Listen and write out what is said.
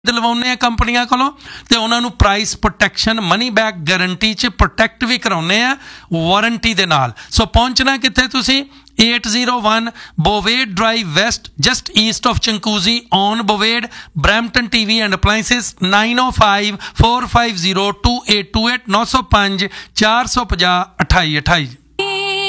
दिलवाने हैं कंपनियां कोलों ते उन्होंने price protection money back guarantee च प्रोटैक्ट भी कराने हैं वारंटी दे नाल। सो पहुंचना कित्थे तुसी 801 बोवेड drive waste just east of चंकूजी on बोवेड Brampton TV and अपलाइंसेस 905 450 2828 905 450 2828।